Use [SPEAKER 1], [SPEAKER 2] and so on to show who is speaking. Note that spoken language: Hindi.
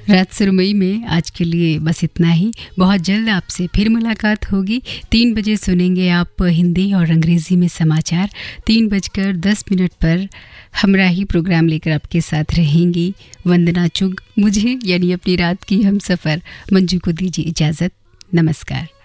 [SPEAKER 1] रात सुरमई में आज के लिए बस इतना ही। बहुत जल्द आपसे फिर मुलाकात होगी। 3 बजे सुनेंगे आप हिंदी और अंग्रेज़ी में समाचार। 3:10 पर हमराही प्रोग्राम लेकर आपके साथ रहेंगी वंदना चुग। मुझे यानी अपनी रात की हमसफ़र मंजू को दीजिए इजाज़त। नमस्कार।